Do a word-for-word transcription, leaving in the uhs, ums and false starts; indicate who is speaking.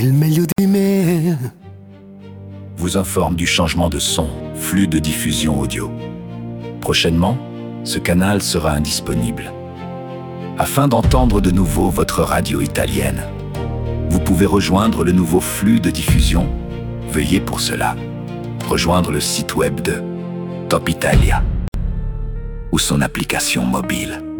Speaker 1: Il meglio di me.
Speaker 2: Vous informe du changement de son, flux de diffusion audio. Prochainement, ce canal sera indisponible. Afin d'entendre de nouveau votre radio italienne, vous pouvez rejoindre le nouveau flux de diffusion. Veuillez pour cela rejoindre le site web de Top Italia ou son application mobile.